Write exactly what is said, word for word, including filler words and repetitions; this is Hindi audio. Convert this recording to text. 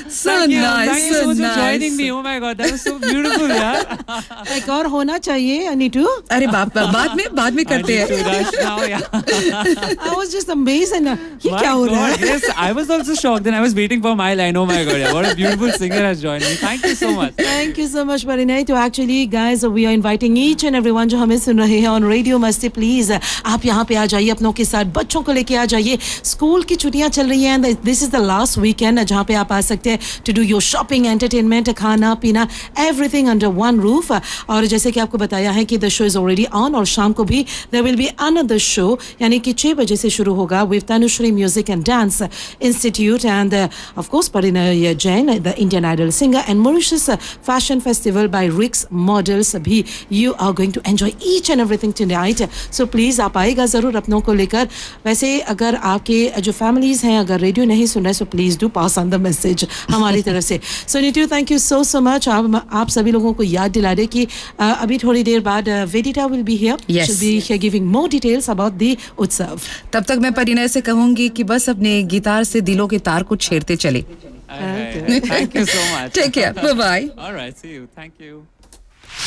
So Thank you. nice, Thank you so so much for nice. joining me. Oh my God, that was so beautiful, यार. एक और होना चाहिए नीतू. अरे बाप बाद में बाद में I करते need to हैं. rush now, yeah. I was just amazed and uh, ये My क्या हो रहा God, है? yes, I was also shocked and I was waiting for my line. Oh my God, yeah. What a beautiful singer has joined me. Thank you so much. Thank you so much, Parinay. तो actually, guys, we are inviting each and everyone जो हमें सुन रहे हैं on Radio Masti, please, आप यहाँ पे आ जाइए अपनों के साथ, बच्चों को लेके आ जाइए. स्कूल की छुट्टियाँ चल रही हैं and this is the last weekend जहाँ पे आप आ सकते हैं to do your shopping, entertainment, खाना पीना, everything under one roof. और जैसे कि आपको बताया है कि the show is already on और शाम को भी there will be another show यानी कि छह बजे से शुरू होगा with Tanushree Music and Dance Institute and uh, of course Parinay Jain, the Indian Idol singer, and Mauritius Fashion Festival by Rix Models भी. You are going to enjoy each and everything tonight. So please आप आएगा ज़रूर अपनों को लेकर. वैसे अगर आपके जो families हैं अगर रेडियो नहीं सुन रहे so please do pass on the message हमारी तरफ से. So Nitu, thank you so so much. आप आप सभी लोगों को याद दिला दे कि uh, अभी थोड़ी देर बाद uh, Vedita will be here. Yes. She'll be here giving more details about the उत्सव. तब तक मैं परिणय से कहूंगी कि बस अपने गिटार से दिलों के तार को छेड़ते चले. Thank you so much. Take care. Bye bye. All right, see you. Thank you.